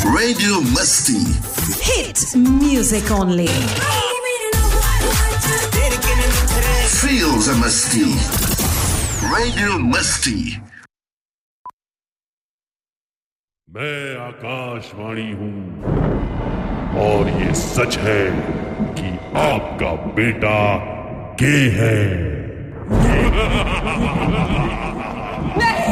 Radio मस्ती Hit music only. Feel the मस्ती radio मस्ती। मैं आकाशवाणी हूं और ये सच है कि आपका बेटा गे है। नहीं